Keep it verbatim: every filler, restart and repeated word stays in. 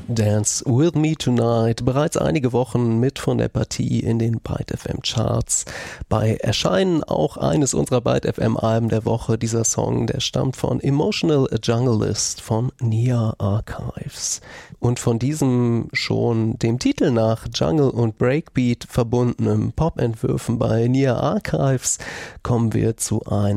Dance With Me Tonight, bereits einige Wochen mit von der Partie in den Byte F M Charts. Bei Erscheinen auch eines unserer Byte F M Alben der Woche. Dieser Song, der stammt von Emotional Junglist von Nia Archives. Und von diesem schon dem Titel nach Jungle und Breakbeat verbundenen Pop-Entwürfen bei Nia Archives kommen wir zu einem